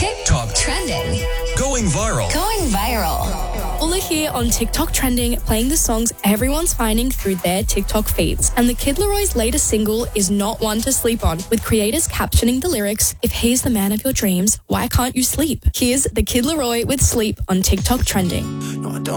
TikTok Trending. going viral. Going viral. All are here on TikTok Trending, playing the songs everyone's finding through their TikTok feeds. And the Kid Leroy's latest single is not one to sleep on, with creators captioning the lyrics, "If he's the man of your dreams, why can't you sleep?" Here's the Kid Leroy with Sleep on TikTok Trending. No, I don't.